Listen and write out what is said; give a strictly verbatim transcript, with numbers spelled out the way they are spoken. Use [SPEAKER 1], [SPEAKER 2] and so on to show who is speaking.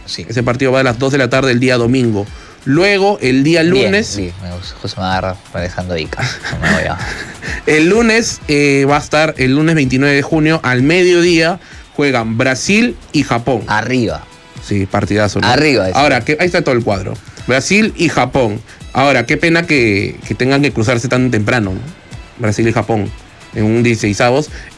[SPEAKER 1] sí.
[SPEAKER 2] Ese partido va a las dos de la tarde el día domingo. Luego, el día lunes...
[SPEAKER 1] Bien, sí, me gusta. Justo me agarra Alejandro Ica. No me voy a...
[SPEAKER 2] El lunes eh, va a estar, el lunes veintinueve de junio, al mediodía, juegan Brasil y Japón.
[SPEAKER 1] Arriba.
[SPEAKER 2] Sí, partidazo, ¿no?
[SPEAKER 1] Arriba. Eso.
[SPEAKER 2] Ahora, que, ahí está todo el cuadro. Brasil y Japón. Ahora, qué pena que, que tengan que cruzarse tan temprano, ¿no? Brasil y Japón, en un dieciseisavos.